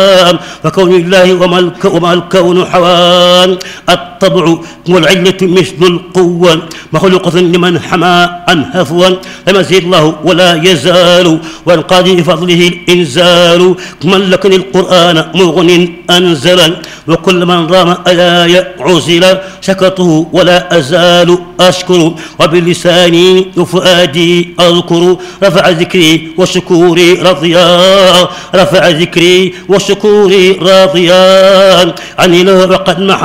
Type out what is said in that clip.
وكون الله وما الكون حوان. الطبع والعلة مثل القوة مخلوقة لمن حمى عن هفوا لم يزيد الله ولا يزال والقاضي بفضله الإنزال. من لكن القرآن مغن أنزلا وكل من رام آية عزل شكرته ولا أزال أشكر وبلساني وفؤادي أذكر رفع ذكري وشكوري رضيان رفع ذكري وشكوري راضيان عن الله وقد محى